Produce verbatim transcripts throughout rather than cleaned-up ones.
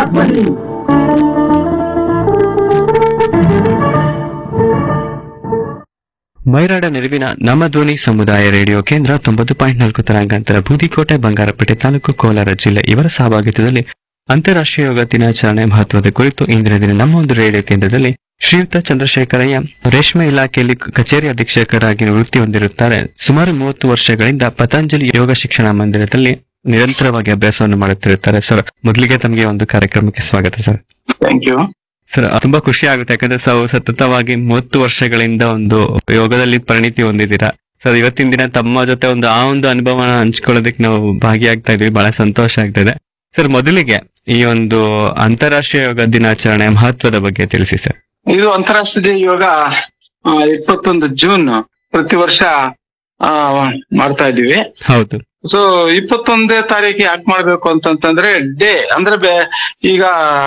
ಬನ್ನಿ. ಮೈರಾಡ ನೆರವಿನ ನಮ್ಮ ಧ್ವನಿ ಸಮುದಾಯ ರೇಡಿಯೋ ಕೇಂದ್ರ ತೊಂಬತ್ತು ಪಾಯಿಂಟ್ ನಾಲ್ಕು ತರಂಗಾಂತರ ಬೂದಿಕೋಟೆ ಬಂಗಾರಪೇಟೆ ತಾಲೂಕು ಕೋಲಾರ ಜಿಲ್ಲೆ ಇವರ ಸಹಭಾಗಿತ್ವದಲ್ಲಿ ಅಂತಾರಾಷ್ಟ್ರೀಯ ಯೋಗ ದಿನಾಚರಣೆ ಮಹತ್ವದ ಕುರಿತು ಇಂದಿನ ದಿನ ನಮ್ಮ ಒಂದು ರೇಡಿಯೋ ಕೇಂದ್ರದಲ್ಲಿ ಶ್ರೀಯುತ ಚಂದ್ರಶೇಖರಯ್ಯ ರೇಷ್ಮೆ ಇಲಾಖೆಯಲ್ಲಿ ಕಚೇರಿ ಅಧೀಕ್ಷಕರಾಗಿ ವೃತ್ತಿ ಹೊಂದಿರುತ್ತಾರೆ. ಸುಮಾರು ಮೂವತ್ತು ವರ್ಷಗಳಿಂದ ಪತಂಜಲಿ ಯೋಗ ಶಿಕ್ಷಣ ಮಂದಿರದಲ್ಲಿ ನಿರಂತರವಾಗಿ ಅಭ್ಯಾಸವನ್ನು ಮಾಡುತ್ತಿರುತ್ತಾರೆ. ಸರ್, ಮೊದಲಿಗೆ ತಮಗೆ ಒಂದು ಕಾರ್ಯಕ್ರಮಕ್ಕೆ ಸ್ವಾಗತ ಸರ್. Thank you sir. ತುಂಬಾ ಖುಷಿ ಆಗುತ್ತೆ, ಯಾಕಂದ್ರೆ ತಾವು ಸತತವಾಗಿ ಮೂವತ್ತು ವರ್ಷಗಳಿಂದ ಒಂದು ಯೋಗದಲ್ಲಿ ಪರಿಣಿತಿ ಹೊಂದಿದ್ದೀರಾ ಸರ್. ಇವತ್ತಿನ ದಿನ ತಮ್ಮ ಜೊತೆ ಒಂದು ಆ ಒಂದು ಅನುಭವನ ಹಂಚ್ಕೊಳ್ಳೋದಕ್ಕೆ ನಾವು ಭಾಗಿಯಾಗ್ತಾ ಇದೀವಿ. ಬಹಳ ಸಂತೋಷ ಆಗ್ತಾ ಇದೆ ಸರ್. ಮೊದಲಿಗೆ ಈ ಒಂದು ಅಂತಾರಾಷ್ಟ್ರೀಯ ಯೋಗ ದಿನಾಚರಣೆ ಮಹತ್ವದ ಬಗ್ಗೆ ತಿಳಿಸಿ ಸರ್. ಇದು ಅಂತಾರಾಷ್ಟ್ರೀಯ ಯೋಗ ಇಪ್ಪತ್ತೊಂದು ಜೂನ್ ಪ್ರತಿ ವರ್ಷ ಆ ಮಾಡ್ತಾ ಇದೀವಿ. ಹೌದು. ಸೊ ಇಪ್ಪತ್ತೊಂದೇ ತಾರೀಕು ಯಾಕೆ ಮಾಡ್ಬೇಕು ಅಂತಂತಂದ್ರೆ ಡೇ ಅಂದ್ರೆ ಬೆ- ಈಗ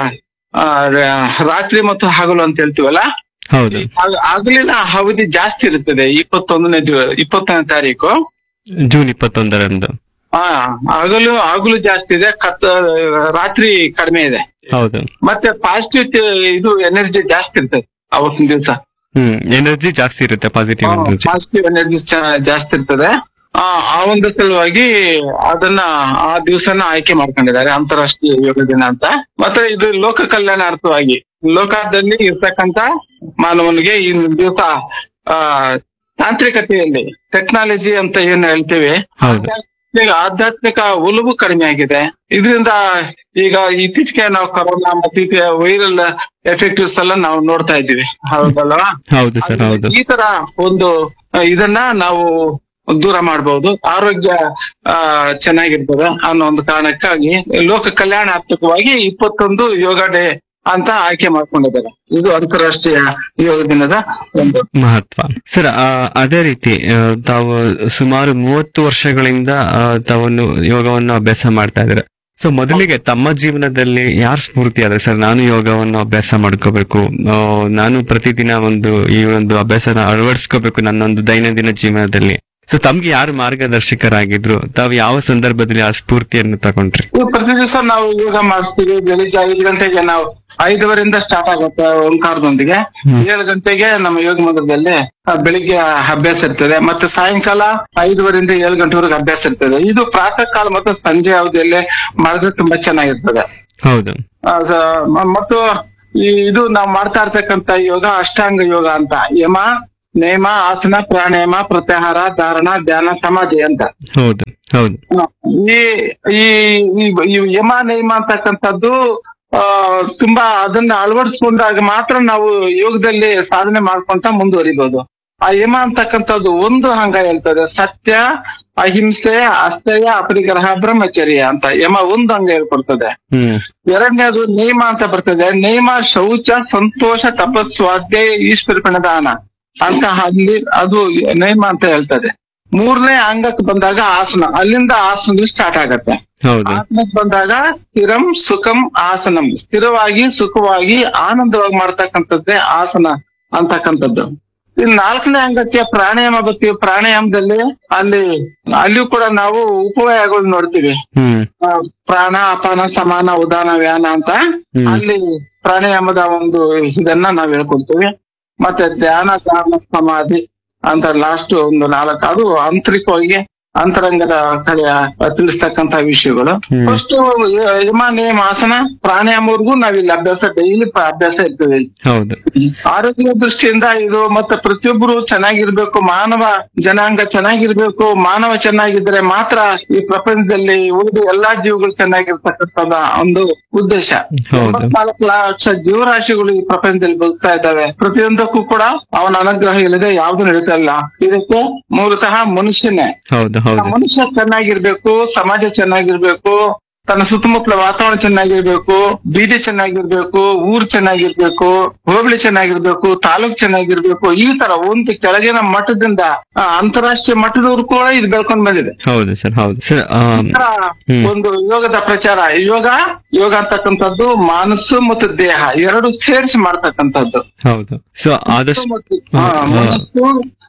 ಆ, ರಾತ್ರಿ ಮತ್ತು ಹಗಲು ಅಂತ ಹೇಳ್ತೀವಲ್ಲ, ಹೌದು. ಹಗ- ಹಗಲಿನ ಅವಧಿ ಜಾಸ್ತಿ ಇರುತ್ತದೆ. ಇಪ್ಪತ್ತೊಂದನೇ ದಿವ ಇಪ್ಪತ್ತೊಂದನೇ ತಾರೀಕು ಜೂನ್ ಇಪ್ಪತ್ತೊಂದರಂದು. ಆ ಹಗಲು ಹಗಲು ಜಾಸ್ತಿ ಇದೆ, ಕತ್ ರಾತ್ರಿ ಕಡಿಮೆ ಇದೆ. ಹೌದು. ಮತ್ತೆ ಪಾಸಿಟಿವ್ ಇದು ಎನರ್ಜಿ ಜಾಸ್ತಿ ಇರ್ತದೆ ಅವತ್ತಿನ ದಿವಸ. ಹ್ಮ್ ಎನರ್ಜಿ ಜಾಸ್ತಿ ಇರುತ್ತೆ, ಪಾಸಿಟಿವ್ ಎನರ್ಜಿ. ಪಾಸಿಟಿವ್ ಎನರ್ಜಿ ಜಾಸ್ತಿ ಇರ್ತದೆ. ಆ ಆ ಒಂದು ಸಲುವಾಗಿ ಅದನ್ನ ಆ ದಿವಸನ ಆಯ್ಕೆ ಮಾಡ್ಕೊಂಡಿದ್ದಾರೆ ಅಂತಾರಾಷ್ಟ್ರೀಯ ಯೋಗ ದಿನ ಅಂತ. ಮತ್ತೆ ಇದು ಲೋಕ ಕಲ್ಯಾಣಾರ್ಥವಾಗಿ ಲೋಕದಲ್ಲಿ ಇರ್ತಕ್ಕಂತ ಮಾನವನಿಗೆ ಈ ದಿವಸ ಆ ತಾಂತ್ರಿಕತೆಯಲ್ಲಿ ಟೆಕ್ನಾಲಜಿ ಅಂತ ಏನ್ ಹೇಳ್ತೀವಿ, ಹೌದು. ಈಗ ಆಧ್ಯಾತ್ಮಿಕ ಒಲವು ಕಡಿಮೆ ಆಗಿದೆ. ಇದರಿಂದ ಈಗ ಇತ್ತೀಚೆಗೆ ನಾವು ಕೊರೋನಾ ಮತ್ತೆ ವೈರಲ್ ಎಫೆಕ್ಟಿವ್ಸ್ ಎಲ್ಲ ನಾವು ನೋಡ್ತಾ ಇದ್ದೀವಿ, ಹೌದಲ್ವಾ? ಹೌದು ಸರ್, ಹೌದು. ಈ ತರ ಒಂದು ಇದನ್ನ ನಾವು ದೂರ ಮಾಡಬಹುದು, ಆರೋಗ್ಯ ಆ ಚೆನ್ನಾಗಿರ್ತದೆ ಅನ್ನೋ ಒಂದು ಕಾರಣಕ್ಕಾಗಿ ಲೋಕ ಕಲ್ಯಾಣಾತ್ಮಕವಾಗಿ ಇಪ್ಪತ್ತೊಂದು ಯೋಗ ಡೇ ಅಂತ ಆಯ್ಕೆ ಮಾಡ್ಕೊಂಡಿದ್ದಾರೆ. ಇದು ಅಂತಾರಾಷ್ಟ್ರೀಯ ಯೋಗ ದಿನದ ಒಂದು ಮಹತ್ವ ಸರ್. ಆ, ಅದೇ ರೀತಿ ಆ, ತಾವು ಸುಮಾರು ಮೂವತ್ತು ವರ್ಷಗಳಿಂದ ಆ, ತಾವನ್ನು ಯೋಗವನ್ನು ಅಭ್ಯಾಸ ಮಾಡ್ತಾ ಇದ್ದಾರೆ. ಸೊ ಮೊದಲಿಗೆ ತಮ್ಮ ಜೀವನದಲ್ಲಿ ಯಾರು ಸ್ಫೂರ್ತಿ ಆದ್ರೆ ಸರ್, ನಾನು ಯೋಗವನ್ನು ಅಭ್ಯಾಸ ಮಾಡ್ಕೋಬೇಕು, ಆ, ನಾನು ಪ್ರತಿದಿನ ಒಂದು ಈ ಒಂದು ಅಭ್ಯಾಸನ ಅಳವಡಿಸ್ಕೋಬೇಕು ನನ್ನೊಂದು ದೈನಂದಿನ ಜೀವನದಲ್ಲಿ. ಸೊ ತಮ್ಗೆ ಯಾರು ಮಾರ್ಗದರ್ಶಕರಾಗಿದ್ರು? ತಾವು ಯಾವ ಸಂದರ್ಭದಲ್ಲಿ ಆ ಸ್ಫೂರ್ತಿಯನ್ನು ತಗೊಂಡ್ರಿ? ಇದು ಪ್ರತಿ ದಿವಸ ನಾವು ಯೋಗ ಮಾಡ್ತೀವಿ. ಬೆಳಿಗ್ಗೆ ಐದು ಗಂಟೆಗೆ ನಾವು ಐದುವರೆಯಿಂದ ಸ್ಟಾರ್ಟ್ ಆಗುತ್ತೆ ಓಂಕಾರದೊಂದಿಗೆ. ಏಳು ಗಂಟೆಗೆ ನಮ್ಮ ಯೋಗ ಮಂದಿರದಲ್ಲಿ ಆ, ಬೆಳಿಗ್ಗೆ ಅಭ್ಯಾಸ ಇರ್ತದೆ. ಮತ್ತೆ ಸಾಯಂಕಾಲ ಐದುವರೆಯಿಂದ ಏಳು ಗಂಟೆವರೆಗೆ ಅಭ್ಯಾಸ ಇರ್ತದೆ. ಇದು ಪ್ರಾತಃ ಕಾಲ ಮತ್ತು ಸಂಜೆ ಅವಧಿಯಲ್ಲಿ ಮಾಡಿದ್ರೆ ತುಂಬಾ ಚೆನ್ನಾಗಿರ್ತದೆ. ಹೌದು. ಆ, ಸ- ಮ- ಮತ್ತು ಈ ಇದು ನಾವು ಮಾಡ್ತಾ ಇರ್ತಕ್ಕಂತ ಯೋಗ ಅಷ್ಟಾಂಗ ಯೋಗ ಅಂತ. ಯಮ, ನೇಮ, ಆಸನ, ಪ್ರಾಣಾಯಾಮ, ಪ್ರತ್ಯಾಹಾರ, ಧಾರಣ, ಧ್ಯಾನ, ಸಮಾಧಿ ಅಂತ. ಹೌದು. ಹೌದು. ಈ ಈ ಈ- ಈ ಯಮ ನೇಮ ಅಂತಕ್ಕಂಥದ್ದು ಆ ತುಂಬಾ ಅದನ್ನ ಅಳವಡಿಸ್ಕೊಂಡಾಗ ಮಾತ್ರ ನಾವು ಯೋಗದಲ್ಲಿ ಸಾಧನೆ ಮಾಡ್ಕೊಂತ ಮುಂದುವರಿಬಹುದು. ಆ ಯಮ ಅಂತಕ್ಕಂಥದ್ದು ಒಂದು ಹಂಗ ಹೇಳ್ತದೆ, ಸತ್ಯ, ಅಹಿಂಸೆ, ಅಸ್ಥೇಯ, ಅಪರಿಗ್ರಹ, ಬ್ರಹ್ಮಚರ್ಯ ಅಂತ ಯಮ ಒಂದು ಅಂಗ ಹೇಳ್ಕೊಡ್ತದೆ. ಹ್ಮ್ ಎರಡನೇದು ನೇಮ ಅಂತ ಬರ್ತದೆ. ನೇಮ ಶೌಚ, ಸಂತೋಷ, ತಪಸ್ಸು, ಸ್ವಾಧ್ಯಾಯ, ಈಶ್ವರ ದಾನ ಅಂತ ಅಲ್ಲಿ ಅದು ನೇಮ ಅಂತ ಹೇಳ್ತದೆ. ಮೂರನೇ ಅಂಗಕ್ಕೆ ಬಂದಾಗ ಆಸನ, ಅಲ್ಲಿಂದ ಆಸನ ಸ್ಟಾರ್ಟ್ ಆಗತ್ತೆ. ಹೌದು. ಆಸನಕ್ಕೆ ಬಂದಾಗ ಸ್ಥಿರಂ ಸುಖಂ ಆಸನಂ, ಸ್ಥಿರವಾಗಿ ಸುಖವಾಗಿ ಆನಂದವಾಗಿ ಮಾಡ್ತಕ್ಕಂಥದ್ದೇ ಆಸನ ಅಂತಕ್ಕಂಥದ್ದು. ಇನ್ ನಾಲ್ಕನೇ ಅಂಗಕ್ಕೆ ಪ್ರಾಣಾಯಾಮ ಬರ್ತೀವಿ. ಪ್ರಾಣಾಯಾಮದಲ್ಲಿ ಅಲ್ಲಿ ಅಲ್ಲಿಯೂ ಕೂಡ ನಾವು ಉಪವ್ಯಯಗಳು ನೋಡ್ತೀವಿ. ಹ್ಮ್ ಆ, ಪ್ರಾಣ, ಅಪಾನ, ಸಮಾನ, ಉದಾನ, ವ್ಯಾನ ಅಂತ ಅಲ್ಲಿ ಪ್ರಾಣಾಯಾಮದ ಒಂದು ಇದನ್ನ ನಾವ್ ಹೇಳ್ಕೊಡ್ತೀವಿ. ಮತ್ತೆ ಧ್ಯಾನ, ಧಾರಣ, ಸಮಾಧಿ ಅಂತ ಲಾಸ್ಟ್ ಒಂದು ನಾಲ್ಕು, ಅದು ಆಂತರಿಕವಾಗಿ ಅಂತರಂಗದ ಕಡೆ ತಿಳಿಸ್ತಕ್ಕಂತ ವಿಷಯಗಳು. ಹ್ಮ್. ಫಸ್ಟ್ ಯಮ, ನೇಮ, ಆಸನ, ಪ್ರಾಣಾಯಾಮವರೆಗೂ ನಾವಿಲ್ಲಿ ಅಭ್ಯಾಸ ಡೈಲಿ ಅಭ್ಯಾಸ ಇರ್ತದೆ. ಹೌದು. ಆರೋಗ್ಯ ದೃಷ್ಟಿಯಿಂದ ಇದು ಮತ್ತೆ ಪ್ರತಿಯೊಬ್ಬರು ಚೆನ್ನಾಗಿರ್ಬೇಕು, ಮಾನವ ಜನಾಂಗ ಚೆನ್ನಾಗಿರ್ಬೇಕು. ಮಾನವ ಚೆನ್ನಾಗಿದ್ರೆ ಮಾತ್ರ ಈ ಪ್ರಪಂಚದಲ್ಲಿ ಉಳಿದ ಎಲ್ಲಾ ಜೀವಿಗಳು ಚೆನ್ನಾಗಿರ್ತಕ್ಕಂಥದ ಒಂದು ಉದ್ದೇಶ. ಹೌದು. ಎಂಬತ್ನಾಲ್ಕು ಲಕ್ಷ ಜೀವರಾಶಿಗಳು ಈ ಪ್ರಪಂಚದಲ್ಲಿ ಬದುಕ್ತಾ ಇದ್ದಾವೆ. ಪ್ರತಿಯೊಂದಕ್ಕೂ ಕೂಡ ಅವನ ಅನುಗ್ರಹ ಇಲ್ಲದೆ ಯಾವ್ದು ನಡೀತಾ ಇಲ್ಲ. ಇದಕ್ಕೆ ಮೂಲತಃ ಮನುಷ್ಯನೇ. ಹೌದು. ಹೌದು. ಮನುಷ್ಯ ಚೆನ್ನಾಗಿರ್ಬೇಕು, ಸಮಾಜ ಚೆನ್ನಾಗಿರ್ಬೇಕು, ತನ್ನ ಸುತ್ತಮುತ್ತಲ ವಾತಾವರಣ ಚೆನ್ನಾಗಿರ್ಬೇಕು, ಬೀದಿ ಚೆನ್ನಾಗಿರ್ಬೇಕು, ಊರ್ ಚೆನ್ನಾಗಿರ್ಬೇಕು, ಹೋಬಳಿ ಚೆನ್ನಾಗಿರ್ಬೇಕು, ತಾಲೂಕ್ ಚೆನ್ನಾಗಿರ್ಬೇಕು. ಈ ತರ ಒಂದು ಕೆಳಗಿನ ಮಟ್ಟದಿಂದ ಆ, ಅಂತಾರಾಷ್ಟ್ರೀಯ ಮಟ್ಟದವ್ರು ಕೂಡ ಇದು ಬೆಳ್ಕೊಂಡ್ ಬಂದಿದೆ. ಹೌದು ಸರ್. ಹೌದು ಸರ್. ಈ ತರ ಒಂದು ಯೋಗದ ಪ್ರಚಾರ. ಯೋಗ ಯೋಗ ಅಂತಕ್ಕಂಥದ್ದು ಮನಸ್ಸು ಮತ್ತು ದೇಹ ಎರಡು ಸೇರಿಸಿ ಮಾಡ್ತಕ್ಕಂಥದ್ದು. ಹೌದು. ಸೊ ಆದಷ್ಟು ಮತ್ತು- ಹಾ, ಮನಸ್ಸು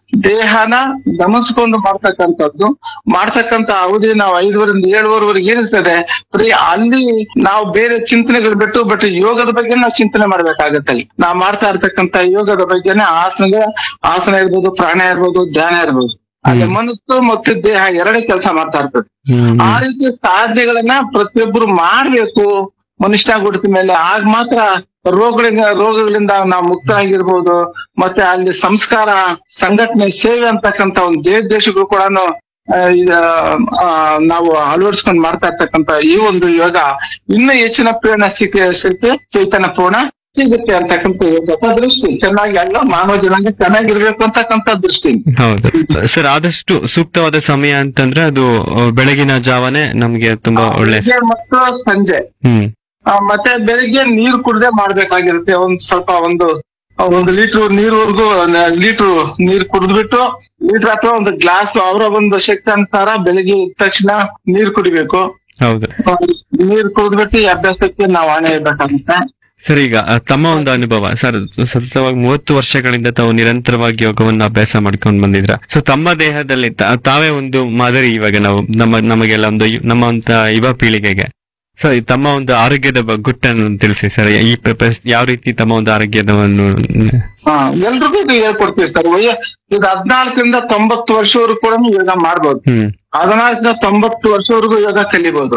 ದೇಹನ ಗಮನಿಸ್ಕೊಂಡು ಮಾಡ್ತಕ್ಕಂಥದ್ದು. ಮಾಡ್ತಕ್ಕಂಥ ಅವಧಿ ನಾವು ಐದುವರೆಯಿಂದ ಏಳುವರೆವರೆಗೆ ಏನಿರ್ತದೆ ಬರೀ ಅಲ್ಲಿ ನಾವು ಬೇರೆ ಚಿಂತನೆಗಳು ಬಿಟ್ಟು ಬಟ್ ಯೋಗದ ಬಗ್ಗೆ ನಾವು ಚಿಂತನೆ ಮಾಡ್ಬೇಕಾಗತ್ತೆ. ಅಲ್ಲಿ ನಾವು ಮಾಡ್ತಾ ಇರ್ತಕ್ಕಂಥ ಯೋಗದ ಬಗ್ಗೆನೆ ಆಸನ ಆಸನ ಇರ್ಬೋದು, ಪ್ರಾಣಾಯಾಮ ಇರ್ಬೋದು, ಧ್ಯಾನ ಇರ್ಬೋದು. ಅಲ್ಲಿ ಮನಸ್ಸು ಮತ್ತು ದೇಹ ಎರಡೇ ಕೆಲಸ ಮಾಡ್ತಾ ಇರ್ತದೆ. ಆ ರೀತಿ ಸಾಧನೆಗಳನ್ನ ಪ್ರತಿಯೊಬ್ಬರು ಮಾಡ್ಬೇಕು ಮನುಷ್ಯನಾಗ ಹುಟ್ಟಿದ ಮೇಲೆ. ಆಗ ಮಾತ್ರ ರೋಗಗಳಿಂದ ರೋಗಗಳಿಂದ ನಾವು ಮುಕ್ತರಾಗಿರ್ಬೋದು. ಮತ್ತೆ ಅಲ್ಲಿ ಸಂಸ್ಕಾರ, ಸಂಘಟನೆ, ಸೇವೆ ಅಂತಕ್ಕಂಥ ಒಂದು ದೇಶ ದೇಶಗಳು ಕೂಡ ನಾವು ಅಳವಡಿಸ್ಕೊಂಡು ಮಾಡ್ತಾ ಇರ್ತಕ್ಕಂಥ ಈ ಒಂದು ಯೋಗ ಇನ್ನೂ ಹೆಚ್ಚಿನ ಪ್ರೇರಣೆ ಸಿಕ್ಕ ಸಿಕ್ಕೆ ಚೈತನ್ಯ ಪೂರ್ಣ ಸಿಗುತ್ತೆ ಅಂತಕ್ಕಂಥ ದೃಷ್ಟಿ. ಚೆನ್ನಾಗಿ ಎಲ್ಲ ಮಾನವ ಜನಾಂಗ ಚೆನ್ನಾಗಿರ್ಬೇಕು ಅಂತಕ್ಕಂಥ ದೃಷ್ಟಿ. ಹೌದು ಸರ್, ಆದಷ್ಟು ಸೂಕ್ತವಾದ ಸಮಯ ಅಂತಂದ್ರೆ ಅದು ಬೆಳಗಿನ ಜಾವನೆ ನಮ್ಗೆ ತುಂಬಾ ಒಳ್ಳೆ ಮತ್ತು ಸಂಜೆ. ಹ್ಮ್ ಮತ್ತೆ ಬೆಳಿಗ್ಗೆ ನೀರು ಕುಡ್ದೆ ಮಾಡ್ಬೇಕಾಗಿರುತ್ತೆ. ಒಂದ್ ಸ್ವಲ್ಪ ಒಂದು ಒಂದು ಲೀಟರ್ ನೀರ್ವರೆಗೂ ಲೀಟರ್ ನೀರ್ ಕುಡಿದ್ಬಿಟ್ಟು ಲೀಟರ್ ಅಥವಾ ಒಂದು ಗ್ಲಾಸ್ ಅವರ ಒಂದು ಶಕ್ತಿ ಅನುಸಾರ ಬೆಳಿಗ್ಗೆ ಇದ್ದ ತಕ್ಷಣ ನೀರ್ ಕುಡಿಬೇಕು. ಹೌದು, ನೀರ್ ಕುಡಿದ್ಬಿಟ್ಟು ಈ ಅಭ್ಯಾಸಕ್ಕೆ ನಾವು ಆಣೆ ಇರ್ಬೇಕಾಗುತ್ತೆ. ಸರ್, ಈಗ ತಮ್ಮ ಒಂದು ಅನುಭವ ಸರ್, ಸತತವಾಗಿ ಮೂವತ್ತು ವರ್ಷಗಳಿಂದ ತಾವು ನಿರಂತರವಾಗಿ ಯೋಗವನ್ನು ಅಭ್ಯಾಸ ಮಾಡ್ಕೊಂಡು ಬಂದಿದ್ರ. ಸೊ ತಮ್ಮ ದೇಹದಲ್ಲಿ ತಾವೇ ಒಂದು ಮಾದರಿ. ಇವಾಗ ನಾವು ನಮ್ಮ ನಮಗೆಲ್ಲ ಒಂದು ನಮ್ಮ ಒಂದು ಯುವ ಪೀಳಿಗೆಗೆ ಸರ್ ತಮ್ಮ ಒಂದು ಆರೋಗ್ಯದ ಗುಟ್ಟನ್ನು ತಿಳಿಸಿ ಸರ್. ಈ ಯಾವ ರೀತಿ ತಮ್ಮ ಒಂದು ಆರೋಗ್ಯದವನ್ನು ಹಾ ಎಲ್ರಿಗೂ ಇದು ಹೇಳ್ಕೊಡ್ತೀವಿ ಸರ್. ವಯ ಇದು ಹದ್ನಾಲ್ಕರಿಂದ ತೊಂಬತ್ತು ವರ್ಷವರೆಗೂ ಕೂಡ ಯೋಗ ಮಾಡ್ಬೋದು. ಹದಿನಾಲ್ಕರಿಂದ ತೊಂಬತ್ತು ವರ್ಷವರೆಗೂ ಯೋಗ ಕಲಿಬಹುದು.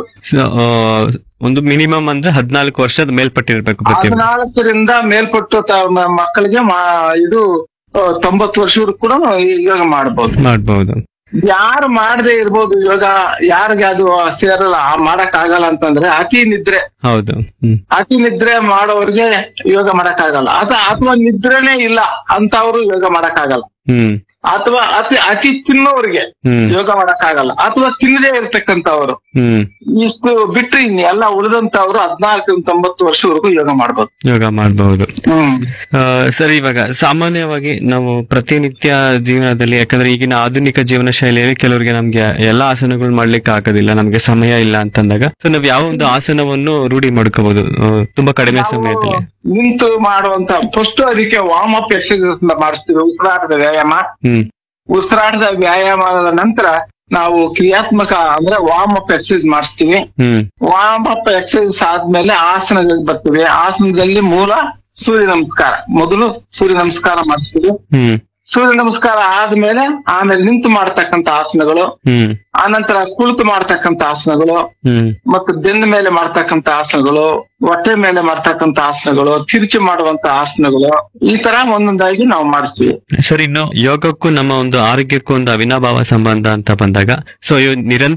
ಒಂದು ಮಿನಿಮಮ್ ಅಂದ್ರೆ ಹದ್ನಾಲ್ಕು ವರ್ಷದ ಮೇಲ್ಪಟ್ಟಿರ್ಬೇಕು. ಹದಿನಾಲ್ಕರಿಂದ ಮೇಲ್ಪಟ್ಟು ಮಕ್ಕಳಿಗೆ ಇದು ತೊಂಬತ್ತು ವರ್ಷವರೆಗೂ ಕೂಡ ಯೋಗ ಮಾಡ್ಬೋದು ಮಾಡ್ಬಹುದು. ಯಾರು ಮಾಡದೇ ಇರ್ಬೋದು ಯೋಗ, ಯಾರಿಗೆ ಅದು ಸೇರಲ್ಲ, ಮಾಡಕ್ ಆಗಲ್ಲ ಅಂತಂದ್ರೆ ಅತಿ ನಿದ್ರೆ. ಹೌದು, ಅತಿ ನಿದ್ರೆ ಮಾಡೋರ್ಗೆ ಯೋಗ ಮಾಡಕ್ ಆಗಲ್ಲ. ಅಥವಾ ಅಥವಾ ನಿದ್ರೆನೇ ಇಲ್ಲ ಅಂತವ್ರು ಯೋಗ ಮಾಡಕ್ ಆಗಲ್ಲ. ಹ್ಮ್ ಅಥವಾ ಅತಿ ಅತಿ ತಿನ್ನೋರ್ಗೆ ಯೋಗ ಮಾಡಕ್ ಆಗಲ್ಲ. ಅಥವಾ ತಿನ್ನದೇ ಇರ್ತಕ್ಕಂಥವ್ರು ಇಷ್ಟು ಬಿಟ್ರೆ ಇನ್ ಎಲ್ಲ ಉಳಿದಂತವ್ರು ಹದ್ನಾಲ್ಕರಿಂದ ತೊಂಬತ್ತು ವರ್ಷವರೆಗೂ ಯೋಗ ಮಾಡ್ಬೋದು ಯೋಗ ಮಾಡಬಹುದು. ಸರಿ, ಇವಾಗ ಸಾಮಾನ್ಯವಾಗಿ ನಾವು ಪ್ರತಿನಿತ್ಯ ಜೀವನದಲ್ಲಿ, ಯಾಕಂದ್ರೆ ಈಗಿನ ಆಧುನಿಕ ಜೀವನ ಶೈಲಿಯಲ್ಲಿ ಕೆಲವರಿಗೆ ನಮ್ಗೆ ಎಲ್ಲಾ ಆಸನಗಳು ಮಾಡ್ಲಿಕ್ಕೆ ಆಗೋದಿಲ್ಲ, ನಮ್ಗೆ ಸಮಯ ಇಲ್ಲ ಅಂತಂದಾಗ ಸೊ ನಾವ್ ಯಾವ ಒಂದು ಆಸನವನ್ನು ರೂಢಿ ಮಾಡ್ಕೋಬಹುದು ತುಂಬಾ ಕಡಿಮೆ ಸಮಯದಲ್ಲಿ? ನಿಂತು ಮಾಡುವಂತ ಫಸ್ಟ್ ಅದಕ್ಕೆ ವಾರ್ಮ್ ಅಪ್ ಎಕ್ಸರ್ಸೈಸ್ ಮಾಡಿಸ್ತೀವಿ. ಉಸಿರಾಟದ ವ್ಯಾಯಾಮ. ಉಸಿರಾಟದ ವ್ಯಾಯಾಮದ ನಂತರ ನಾವು ಕ್ರಿಯಾತ್ಮಕ ಅಂದ್ರೆ ವಾರ್ಮ್ ಅಪ್ ಎಕ್ಸರ್ಸೈಸ್ ಮಾಡಿಸ್ತೀವಿ. ವಾರ್ಮ್ ಅಪ್ ಎಕ್ಸರ್ಸೈಸ್ ಆದ್ಮೇಲೆ ಆಸನಗಳಿಗೆ ಬರ್ತೀವಿ. ಆಸನದಲ್ಲಿ ಮೂಲ ಸೂರ್ಯ ನಮಸ್ಕಾರ. ಮೊದಲು ಸೂರ್ಯ ನಮಸ್ಕಾರ ಮಾಡಿಸ್ತೀವಿ. ಸೂರ್ಯ ನಮಸ್ಕಾರ ಆದ್ಮೇಲೆ ಆಮೇಲೆ ನಿಂತು ಮಾಡ್ತಕ್ಕಂಥ ಆಸನಗಳು, ಆನಂತರ ಕುಳಿತು ಮಾಡ್ತಕ್ಕಂಥ ಆಸನಗಳು, ಮತ್ತು ಬೆನ್ನ ಮೇಲೆ ಮಾಡ್ತಕ್ಕಂಥ ಆಸನಗಳು, ಹೊಟ್ಟೆ ಮೇಲೆ ಮಾಡ್ತಕ್ಕಂಥ ಆಸನಗಳು, ತಿರುಚಿ ಮಾಡುವಂತ ಆಸನಗಳು, ಈ ತರ ಒಂದೊಂದಾಗಿ ನಾವು ಮಾಡ್ತೀವಿ. ಸರ್, ಇನ್ನು ಯೋಗಕ್ಕೂ ನಮ್ಮ ಒಂದು ಆರೋಗ್ಯಕ್ಕೂ ಒಂದು ಅವಿನಾಭಾವ ಸಂಬಂಧ ಅಂತ ಬಂದಾಗ ಸೊ ನಿರಂತರ